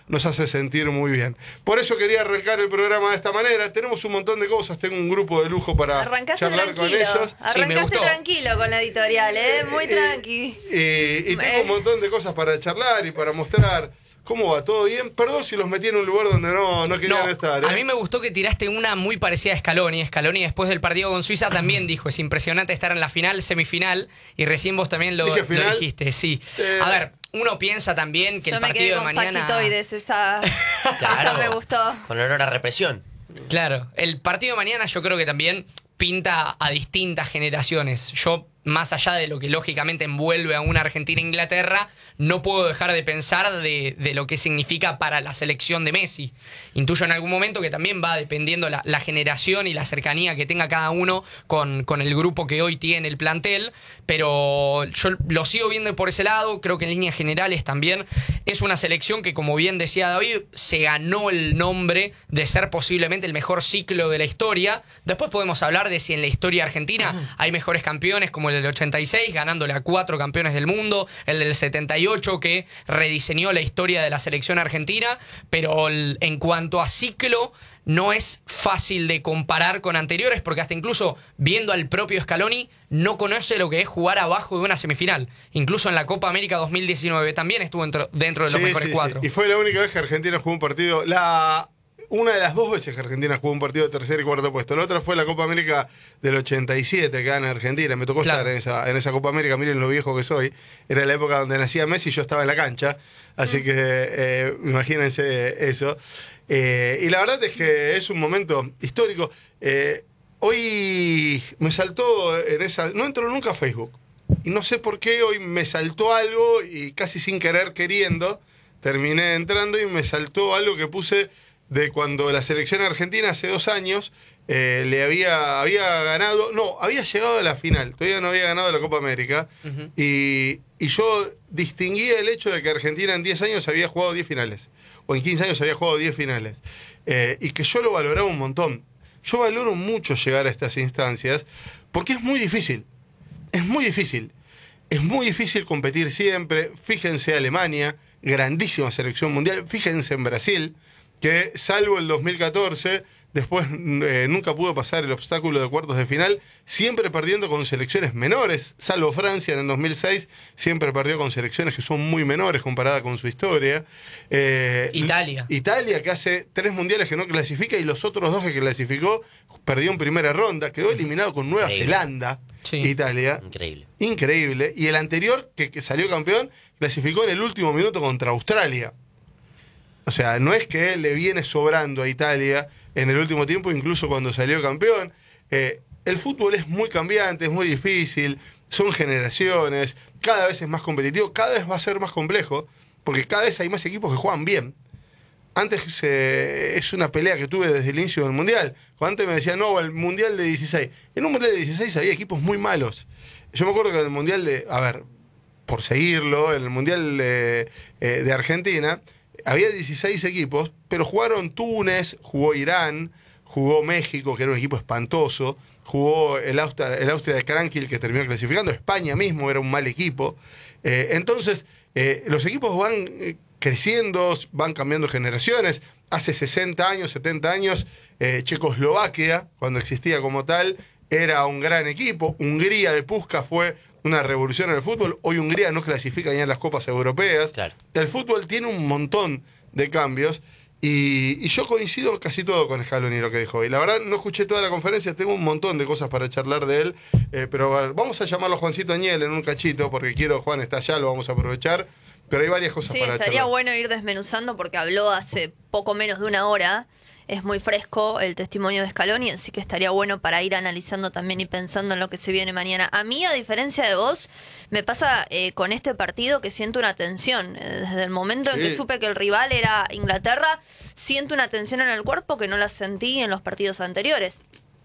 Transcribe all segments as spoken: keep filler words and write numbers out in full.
nos hace sentir muy bien. Por eso quería arrancar el programa de esta manera. Tenemos un montón de cosas, tengo un grupo de lujo para Arrancaste charlar tranquilo. con ellos. Arrancaste Sí, me gustó. tranquilo con la editorial, ¿eh? Muy tranqui. Eh, y tengo un montón de cosas para charlar y para mostrar. ¿Cómo va? ¿Todo bien? Perdón si los metí en un lugar donde no, no querían No, estar. ¿eh? a mí me gustó que tiraste una muy parecida a Scaloni. Scaloni después del partido con Suiza también dijo, es impresionante estar en la final, semifinal, y recién vos también lo, ¿Dije final? lo dijiste, sí. Eh, A ver, uno piensa también que Yo el me quedé partido de con mañana... Pachitoides, esa, Claro. esa me gustó. Con olor a represión. Claro, el partido de mañana yo creo que también pinta a distintas generaciones. Yo, más allá de lo que lógicamente envuelve a una Argentina-Inglaterra, no puedo dejar de pensar de, de lo que significa para la selección de Messi. Intuyo en algún momento que también va dependiendo la, la generación y la cercanía que tenga cada uno con, con el grupo que hoy tiene el plantel, pero yo lo sigo viendo por ese lado. Creo que en líneas generales también es una selección que, como bien decía David, se ganó el nombre de ser posiblemente el mejor ciclo de la historia. Después podemos hablar de si en la historia argentina hay mejores campeones como el del ochenta y seis, ganándole a cuatro campeones del mundo, el del setenta y ocho que rediseñó la historia de la selección argentina, pero el, en cuanto a ciclo no es fácil de comparar con anteriores, porque hasta incluso viendo al propio Scaloni no conoce lo que es jugar abajo de una semifinal. Incluso en la Copa América dos mil diecinueve también estuvo dentro, dentro de los sí, mejores sí, cuatro. Sí. Y fue la única vez que Argentina jugó un partido, la una de las dos veces que Argentina jugó un partido de tercer y cuarto puesto. La otra fue la Copa América del ochenta y siete, que gana Argentina. Me tocó Claro. estar en esa, en esa Copa América, miren lo viejo que soy. Era la época donde nacía Messi y yo estaba en la cancha. Así mm. que eh, imagínense eso. Eh, y la verdad es que es un momento histórico. Eh, hoy me saltó en esa... No entro nunca a Facebook. Y no sé por qué hoy me saltó algo y casi sin querer queriendo terminé entrando y me saltó algo que puse de cuando la selección argentina hace dos años eh, le había, había ganado, no, había llegado a la final, todavía no había ganado la Copa América, uh-huh. y, y yo distinguía el hecho de que Argentina en diez años había jugado diez finales, o en quince años había jugado diez finales, eh, y que yo lo valoraba un montón. Yo valoro mucho llegar a estas instancias, porque es muy difícil, es muy difícil, es muy difícil competir siempre. Fíjense Alemania, grandísima selección mundial, fíjense en Brasil, que salvo el dos mil catorce, después eh, nunca pudo pasar el obstáculo de cuartos de final, siempre perdiendo con selecciones menores, salvo Francia en el dos mil seis, siempre perdió con selecciones que son muy menores comparada con su historia. Eh, Italia. Italia, que hace tres mundiales que no clasifica, y los otros dos que clasificó, perdió en primera ronda, quedó eliminado con Nueva Increíble. Zelanda, Sí. Italia. Increíble. Increíble. Y el anterior, que, que salió campeón, clasificó en el último minuto contra Australia. O sea, no es que le viene sobrando a Italia en el último tiempo, incluso cuando salió campeón. Eh, el fútbol es muy cambiante, es muy difícil, son generaciones, cada vez es más competitivo, cada vez va a ser más complejo, porque cada vez hay más equipos que juegan bien. Antes eh, es una pelea que tuve desde el inicio del Mundial. Cuando antes me decían, no, el Mundial de dieciséis. En un Mundial de dieciséis había equipos muy malos. Yo me acuerdo que en el Mundial de... A ver, por seguirlo, en el Mundial de, eh, de Argentina... Había dieciséis equipos, pero jugaron Túnez, jugó Irán, jugó México, que era un equipo espantoso, jugó el Austria, el Austria de Kranjil, que terminó clasificando, España mismo era un mal equipo. Eh, entonces, eh, los equipos van eh, creciendo, van cambiando generaciones. Hace sesenta años, setenta años, eh, Checoslovaquia, cuando existía como tal, era un gran equipo. Hungría de Puskás fue una revolución en el fútbol. Hoy Hungría no clasifica ya en las copas europeas. Claro. El fútbol tiene un montón de cambios y, y yo coincido casi todo con Scaloni lo que dijo hoy. La verdad no escuché toda la conferencia, tengo un montón de cosas para charlar de él, eh, pero vamos a llamarlo a Juancito Añel en un cachito, porque quiero, Juan está allá, lo vamos a aprovechar, pero hay varias cosas sí, para estaría charlar. bueno ir desmenuzando porque habló hace poco menos de una hora. Es muy fresco el testimonio de Scaloni, así que estaría bueno para ir analizando también y pensando en lo que se viene mañana. A mí, a diferencia de vos, me pasa eh, con este partido que siento una tensión. Eh, desde el momento sí. en que supe que el rival era Inglaterra, siento una tensión en el cuerpo que no la sentí en los partidos anteriores.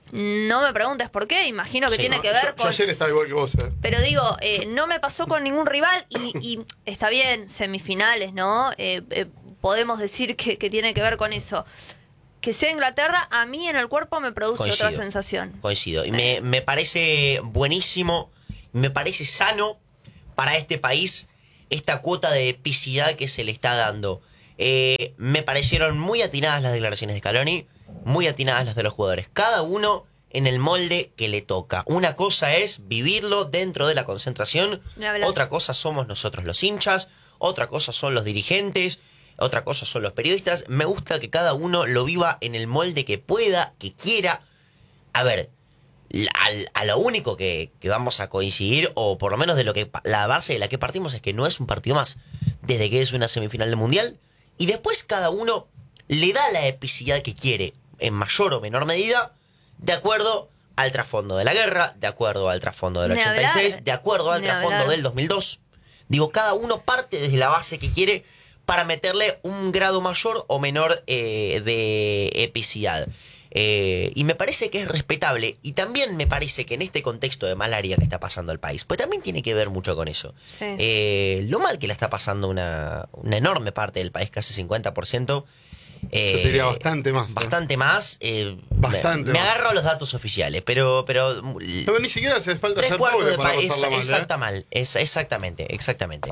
No me preguntes por qué, imagino que sí, tiene no, que ver yo, con... Yo ayer estaba igual que vos, ¿eh? Pero digo, eh, no me pasó con ningún rival y, y está bien, semifinales, ¿no? Eh, eh, podemos decir que, que tiene que ver con eso. Que sea Inglaterra, a mí en el cuerpo me produce Coincido, otra sensación. Coincido. Y me, me parece buenísimo, me parece sano para este país esta cuota de epicidad que se le está dando. Eh, me parecieron muy atinadas las declaraciones de Scaloni, muy atinadas las de los jugadores. Cada uno en el molde que le toca. Una cosa es vivirlo dentro de la concentración, otra cosa somos nosotros los hinchas, otra cosa son los dirigentes, otra cosa son los periodistas. Me gusta que cada uno lo viva en el molde que pueda, que quiera. A ver, a, a lo único que, que vamos a coincidir, o por lo menos de lo que la base de la que partimos, es que no es un partido más. Desde que es una semifinal del Mundial, y después cada uno le da la epicidad que quiere, en mayor o menor medida, de acuerdo al trasfondo de la guerra, de acuerdo al trasfondo del Ni ochenta y seis, hablar. de acuerdo al Ni trasfondo hablar. del dos mil dos. Digo, cada uno parte desde la base que quiere para meterle un grado mayor o menor eh, de epicidad. Eh, y me parece que es respetable. Y también me parece que en este contexto de malaria que está pasando el país, pues también tiene que ver mucho con eso. Sí. Eh, lo mal que la está pasando una, una enorme parte del país, casi cincuenta por ciento. Eh, Yo te diría bastante más, ¿no? Bastante más. eh, Bastante me, me más. agarro a los datos oficiales, pero... pero No, ni siquiera hace falta Tres ser cuartos pobre de para país, pasarla mal, ¿eh? exacta mal, es, exactamente, exactamente.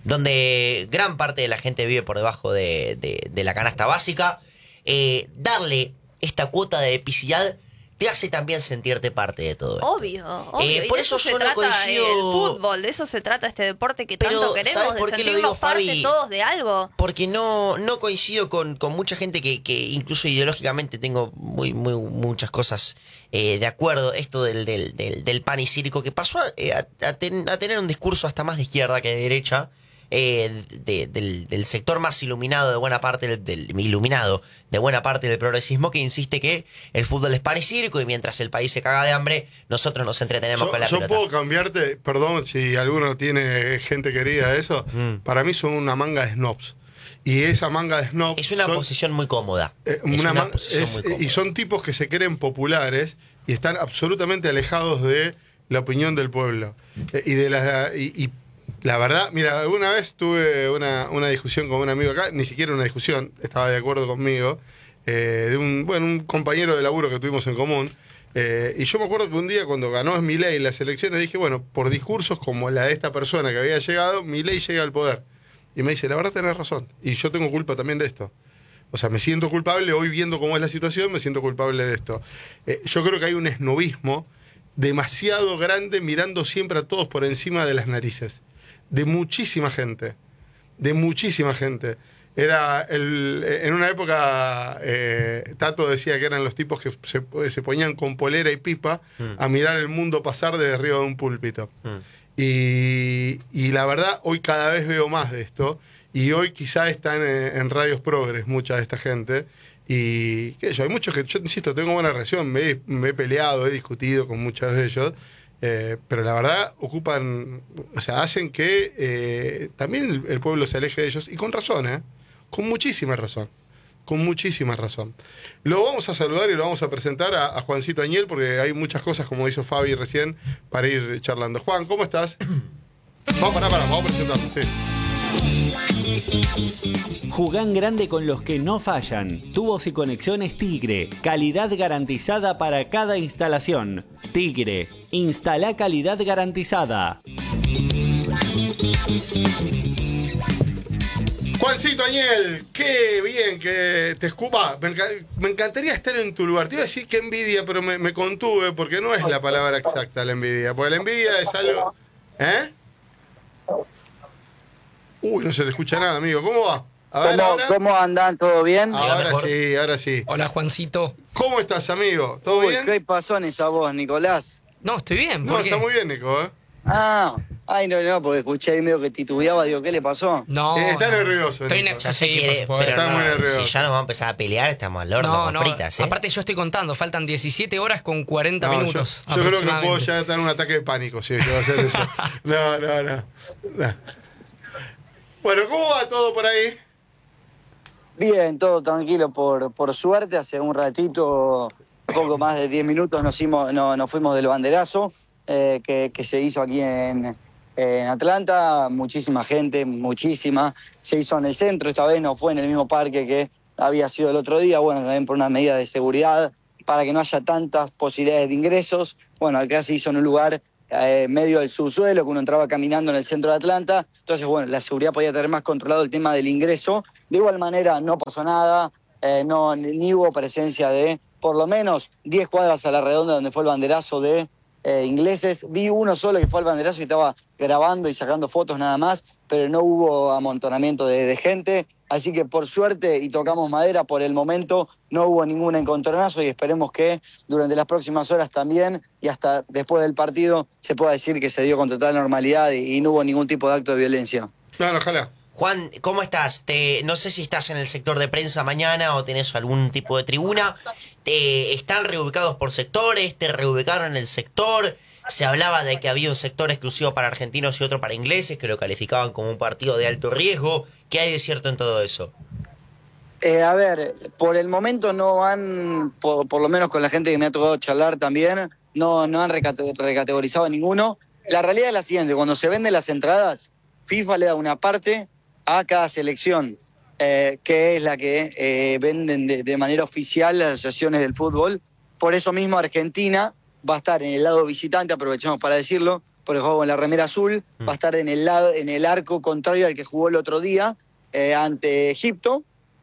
Donde gran parte de la gente vive por debajo de, de- de la canasta básica. Eh, darle esta cuota de epicidad te hace también sentirte parte de todo esto. Obvio, obvio. Eh, Y por de eso se yo no trata coincido- el fútbol, de eso se trata este deporte que Pero, tanto queremos, ¿sabes de por qué lo sentirnos digo, parte Fabi? todos de algo. Porque no, no coincido con, con mucha gente que, que incluso ideológicamente tengo muy, muy muchas cosas eh, de acuerdo. Esto del, del, del, del pan y circo, que pasó a, eh, a- a ten- a tener un discurso hasta más de izquierda que de derecha. eh, de- del, del sector más iluminado de buena parte del, del- iluminado de buena parte del progresismo, que insiste que el fútbol es pan y circo, y mientras el país se caga de hambre, nosotros nos entretenemos Yo, con la yo pelota. puedo cambiarte, perdón si alguno tiene gente querida, eso. Mm. Para mí son una manga de snobs. Y esa manga de snobs. Es una son- posición muy cómoda. Eh, es una una man- posición es- muy cómoda. y son tipos que se creen populares y están absolutamente alejados de la opinión del pueblo. Eh, y de la y, y la verdad, mira, alguna vez tuve una, una discusión con un amigo acá, ni siquiera una discusión, estaba de acuerdo conmigo, eh, de un, bueno, un compañero de laburo que tuvimos en común. Eh, y yo me acuerdo que un día cuando ganó Milei las elecciones dije, bueno, por discursos como la de esta persona que había llegado, Milei llega al poder. Y me dice, la verdad tenés razón. Y yo tengo culpa también de esto. O sea, me siento culpable, hoy viendo cómo es la situación, me siento culpable de esto. Eh, yo creo que hay un esnobismo demasiado grande mirando siempre a todos por encima de las narices. De muchísima gente. De muchísima gente. Era el, en una época, eh, Tato decía que eran los tipos que se, se ponían con polera y pipa Mm. a mirar el mundo pasar desde arriba de un púlpito. Mm. Y, y la verdad, hoy cada vez veo más de esto. Y hoy quizá están en, en radios progres mucha de esta gente. Y qué sé yo, hay muchos que, yo insisto, tengo buena relación. Me, he- me he peleado, he discutido con muchos de ellos. eh, pero la verdad, ocupan, o sea, hacen que eh, también el, el pueblo se aleje de ellos. Y con razón, ¿eh? Con muchísima razón. Con muchísima razón. Lo vamos a saludar y lo vamos a presentar a, a Juancito Añel, porque hay muchas cosas, como hizo Fabi recién, para ir charlando. Juan, ¿cómo estás? Vamos, pará, pará, vamos a presentarlo, sí. Jugá en grande con los que no fallan. Tubos y conexiones Tigre. Calidad garantizada para cada instalación. Tigre. Instala calidad garantizada. Juancito Añel, qué bien que te escupa. Me, enca- me encantaría estar en tu lugar. Te iba a decir que envidia, pero me, me contuve porque no es la palabra exacta la envidia. Porque la envidia es algo... ¿Eh? Uy, no se te escucha nada, amigo. ¿Cómo va? A ver, ¿Cómo, ahora. ¿Cómo andan? ¿Todo bien? Ahora mejor. sí, ahora sí. Hola, Juancito. ¿Cómo estás, amigo? ¿Todo Uy, bien? ¿qué pasó en esa voz, Nicolás? No, estoy bien. No, ¿Por qué? está muy bien, Nico, ¿eh? Ah, ay, no, no, porque escuché ahí medio que titubeaba, digo, ¿qué le pasó? No. Eh, está no. nervioso, Estoy Nico. ne- Ya se sí, quiere, por supuesto. pero Está no, muy nervioso. si ya nos vamos a empezar a pelear, estamos al horno No, con no. fritas, ¿eh? Aparte, yo estoy contando, faltan diecisiete horas con cuarenta No, yo, minutos. yo creo que puedo aproximadamente. ya tener un ataque de pánico, sí, que va a hacer eso. No, no, no, no. Bueno, ¿cómo va todo por ahí? Bien, todo tranquilo, por, por suerte. Hace un ratito, poco más de diez minutos, nos, hicimos, no, nos fuimos del banderazo eh, que, que se hizo aquí en, en Atlanta. Muchísima gente, muchísima. Se hizo en el centro, esta vez no fue en el mismo parque que había sido el otro día. Bueno, también por una medida de seguridad, para que no haya tantas posibilidades de ingresos. Bueno, acá se hizo en un lugar eh, medio del subsuelo, que uno entraba caminando en el centro de Atlanta. Entonces, bueno, la seguridad podía tener más controlado el tema del ingreso. De igual manera, no pasó nada, eh, no, ni hubo presencia de por lo menos diez cuadras a la redonda donde fue el banderazo de eh, ingleses. Vi uno solo que fue al banderazo y estaba grabando y sacando fotos nada más, pero no hubo amontonamiento de, de gente. Así que por suerte, y tocamos madera, por el momento no hubo ningún encontronazo y esperemos que durante las próximas horas también y hasta después del partido se pueda decir que se dio con total normalidad y, y no hubo ningún tipo de acto de violencia. No, ojalá. Juan, ¿cómo estás? Te, no sé si estás en el sector de prensa mañana o tenés algún tipo de tribuna. Te, ¿Están reubicados por sectores? ¿Te reubicaron en el sector? Se hablaba de que había un sector exclusivo para argentinos y otro para ingleses, que lo calificaban como un partido de alto riesgo. ¿Qué hay de cierto en todo eso? Eh, a ver, por el momento no han, por, por lo menos con la gente que me ha tocado charlar también, no, no han recate, recategorizado a ninguno. La realidad es la siguiente, cuando se venden las entradas, FIFA le da una parte a cada selección, eh, que es la que eh, venden de, de manera oficial las asociaciones del fútbol. Por eso mismo Argentina va a estar en el lado visitante, aprovechamos para decirlo, porque juego en la remera azul, va a estar en el lado, en el arco contrario al que jugó el otro día eh, ante Egipto.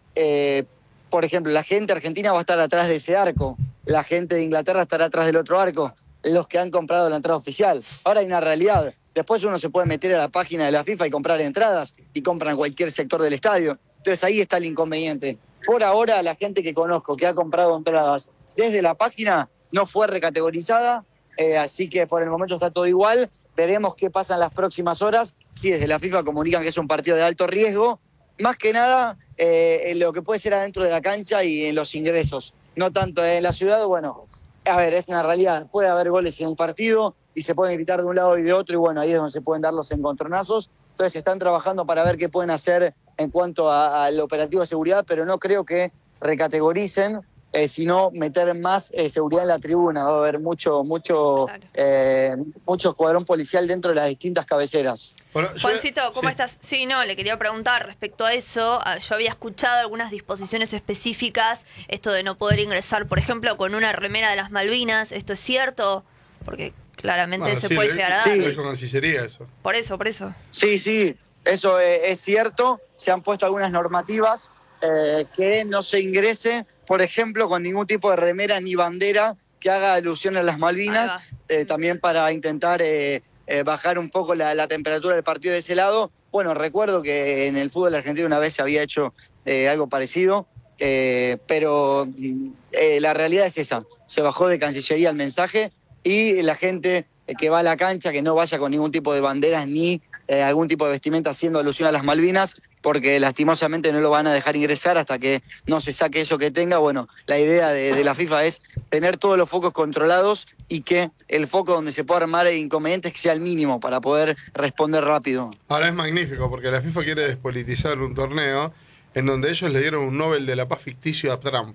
Eh, por ejemplo, la gente argentina va a estar atrás de ese arco, la gente de Inglaterra estará atrás del otro arco, los que han comprado la entrada oficial. Ahora hay una realidad. Después uno se puede meter a la página de la FIFA y comprar entradas y compran cualquier sector del estadio. Entonces ahí está el inconveniente. Por ahora la gente que conozco que ha comprado entradas desde la página no fue recategorizada, eh, así que por el momento está todo igual. Veremos qué pasa en las próximas horas. Si desde la FIFA comunican que es un partido de alto riesgo, más que nada eh, en lo que puede ser adentro de la cancha y en los ingresos. No tanto en la ciudad, bueno, a ver, es una realidad. Puede haber goles en un partido y se pueden gritar de un lado y de otro y bueno, ahí es donde se pueden dar los encontronazos. Entonces están trabajando para ver qué pueden hacer en cuanto a, al operativo de seguridad, pero no creo que recategoricen, eh, sino meter más eh, seguridad en la tribuna. Va a haber mucho, mucho, claro. eh, mucho escuadrón policial dentro de las distintas cabeceras. Bueno, yo, Juancito, ¿cómo sí. estás? Sí, no, le quería preguntar respecto a eso. Yo había escuchado algunas disposiciones específicas, esto de no poder ingresar, por ejemplo, con una remera de las Malvinas. ¿Esto es cierto? Porque claramente bueno, se sí, puede le, llegar a dar. Sí, lo con Cancillería eso. Por eso, por eso. Sí, sí, eso es, es cierto. Se han puesto algunas normativas eh, que no se ingrese, por ejemplo, con ningún tipo de remera ni bandera que haga alusión a las Malvinas, eh, también para intentar eh, eh, bajar un poco la, la temperatura del partido de ese lado. Bueno, recuerdo que en el fútbol argentino una vez se había hecho eh, algo parecido, eh, pero eh, la realidad es esa. Se bajó de Cancillería el mensaje y la gente que va a la cancha que no vaya con ningún tipo de banderas ni eh, algún tipo de vestimenta haciendo alusión a las Malvinas, porque lastimosamente no lo van a dejar ingresar hasta que no se saque eso que tenga. Bueno, la idea de, de la FIFA es tener todos los focos controlados y que el foco donde se pueda armar inconvenientes sea el mínimo para poder responder rápido. Ahora es magnífico porque la FIFA quiere despolitizar un torneo en donde ellos le dieron un Nobel de la Paz ficticio a Trump.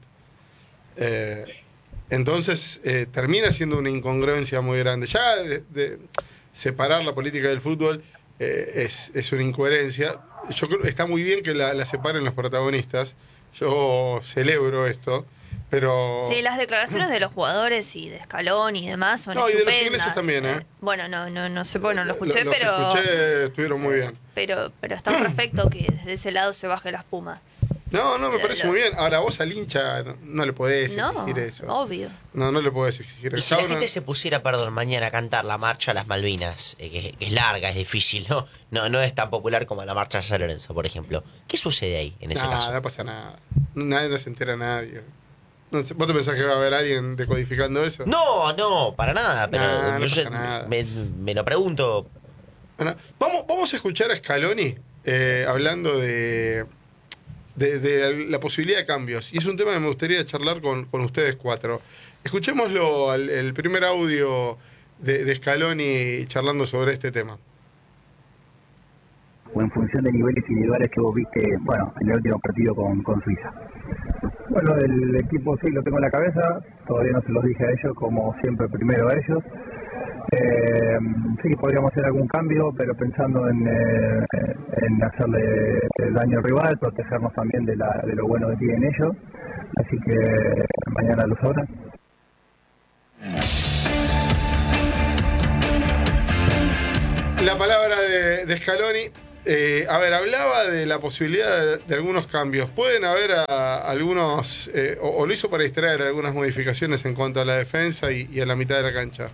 Eh, entonces eh, termina siendo una incongruencia muy grande. Ya de, de separar la política del fútbol eh, es, es una incoherencia. Yo creo que está muy bien que la, la separen los protagonistas. Yo celebro esto, pero... Sí, las declaraciones de los jugadores y de Scaloni y demás son no, estupendas. Y de los ingleses también, ¿eh? Bueno, no, no, no sé, bueno, lo escuché, los pero... Los escuché, estuvieron muy bien. Pero, pero está perfecto que desde ese lado se baje la espuma. No, no, me lo, parece lo... muy bien. Ahora, vos al hincha no, no le podés exigir no, eso. obvio. No, no le podés exigir eso. Y si la gente se pusiera, perdón, mañana a cantar la marcha a las Malvinas, eh, que, que es larga, es difícil, ¿no? ¿no? No es tan popular como la marcha de San Lorenzo, por ejemplo. ¿Qué sucede ahí, en ese nah, caso? No pasa nada. Nadie no se entera nadie. No sé, ¿vos te pensás que va a haber alguien decodificando eso? No, no, para nada, pero nah, no yo pasa nada. Me, me lo pregunto. Bueno, vamos, vamos a escuchar a Scaloni eh, hablando de... De, de la posibilidad de cambios. Y es un tema que me gustaría charlar con, con ustedes cuatro. Escuchémoslo, al, el primer audio de, de Scaloni charlando sobre este tema. O en función de niveles individuales que vos viste, bueno, en el último partido con, con Suiza. Bueno, el equipo sí lo tengo en la cabeza, todavía no se los dije a ellos, como siempre primero a ellos. Eh, sí, podríamos hacer algún cambio, pero pensando en, eh, en hacerle daño al rival, protegernos también de, la, de lo bueno que tienen ellos. Así que mañana lo sabrán. La palabra de, de Scaloni, Eh, a ver, hablaba de la posibilidad de, de algunos cambios. ¿Pueden haber a, algunos, eh, o, o lo hizo para distraer algunas modificaciones en cuanto a la defensa y, y a la mitad de la cancha?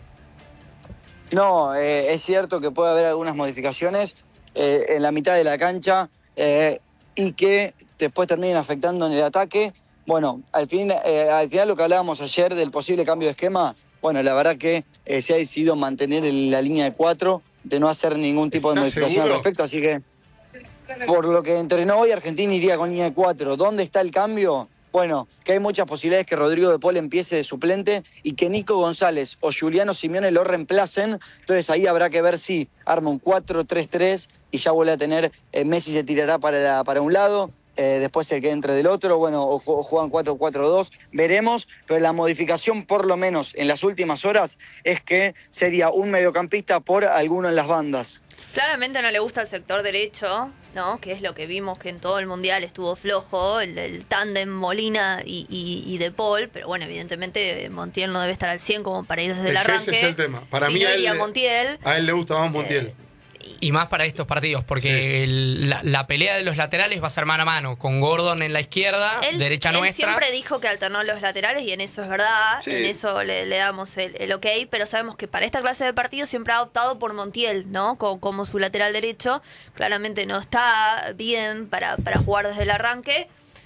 No, eh, es cierto que puede haber algunas modificaciones eh, en la mitad de la cancha eh, y que después terminen afectando en el ataque. Bueno, al, fin, eh, al final lo que hablábamos ayer del posible cambio de esquema, bueno, la verdad que eh, se ha decidido mantener el, la línea de cuatro, de no hacer ningún tipo de modificación seguro? al respecto, así que por lo que entrenó hoy Argentina iría con línea de cuatro. ¿Dónde está el cambio? Bueno, que hay muchas posibilidades que Rodrigo de Paul empiece de suplente y que Nico González o Juliano Simeone lo reemplacen. Entonces ahí habrá que ver si arma un cuatro tres tres y ya vuelve a tener, eh, Messi se tirará para, la, para un lado, eh, después el que entre del otro, bueno, o, o juegan cuatro cuatro dos, veremos, pero la modificación por lo menos en las últimas horas es que sería un mediocampista por alguno en las bandas. Claramente no le gusta el sector derecho, ¿no? Que es lo que vimos que en todo el Mundial estuvo flojo, el, el tándem Molina y, y, y De Paul, pero bueno, evidentemente Montiel no debe estar al cien como para ir desde el Es que arranque. ese es el tema. Para si mí no a él, iría le- Montiel. A él le gusta más Montiel. Eh, Y más para estos partidos, porque el- la, la pelea de los laterales va a ser mano a mano, con Gordon en la izquierda, Él, derecha él nuestra. siempre dijo que alternó los laterales y en eso es verdad, Sí. en eso le, le damos el, el ok, pero sabemos que para esta clase de partidos siempre ha optado por Montiel, ¿no? Como, como su lateral derecho. Claramente no está bien para, para jugar desde el arranque.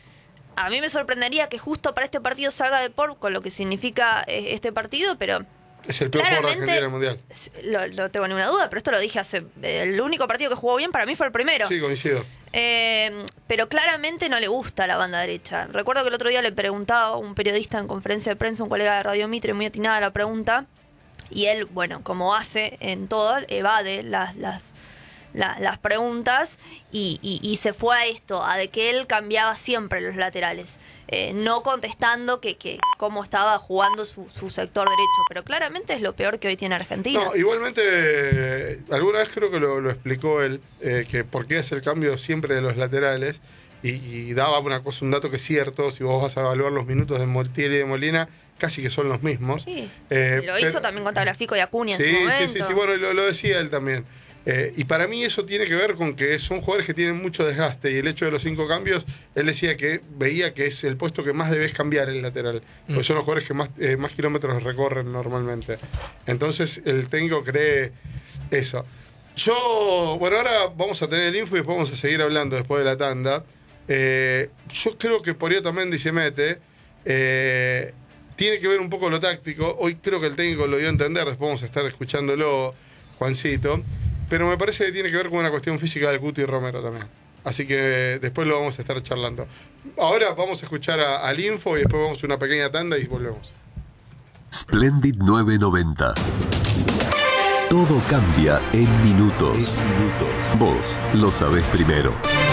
A mí me sorprendería que justo para este partido salga De Paul, con lo que significa eh, este partido, pero Es el peor jugador de Argentina en el Mundial. lo, no tengo ninguna duda, pero esto lo dije hace... El único partido que jugó bien para mí fue el primero. Sí, coincido. Eh, pero claramente no le gusta la banda derecha. Recuerdo que el otro día le preguntaba a un periodista en conferencia de prensa, un colega de Radio Mitre, muy atinada la pregunta, y él, bueno, como hace en todo, evade las, las, la- las preguntas y, y- y se fue a esto, a de que él cambiaba siempre los laterales, eh, no contestando que, que cómo estaba jugando su, su sector derecho, pero claramente es lo peor que hoy tiene Argentina. No, igualmente, eh, alguna vez creo que lo, lo explicó él, eh, que por qué hace el cambio siempre de los laterales, y, y daba una cosa, un dato que es cierto, si vos vas a evaluar los minutos de Montiel y de Molina, casi que son los mismos. Sí. Eh, lo pero- hizo también con Tagliafico y Acuña Sí, en su sí, momento. sí, sí, bueno, lo, lo decía él también. Eh, y para mí eso tiene que ver con que son jugadores que tienen mucho desgaste, y el hecho de los cinco cambios, él decía que veía que es el puesto que más debes cambiar el lateral, porque son los jugadores que más, eh, más kilómetros recorren normalmente. Entonces el técnico cree eso. Yo, bueno, ahora vamos a tener el info y después vamos a seguir hablando después de la tanda. Eh, yo creo que Porio también se mete. Eh, tiene que ver un poco lo táctico. Hoy creo que el técnico lo dio a entender, después vamos a estar escuchándolo, Juancito. Pero me parece que tiene que ver con una cuestión física del Cuti Romero también. Así que después lo vamos a estar charlando. Ahora vamos a escuchar a- al info y después vamos a una pequeña tanda y volvemos. Splendid nueve noventa. Todo cambia en minutos. Vos lo sabés primero.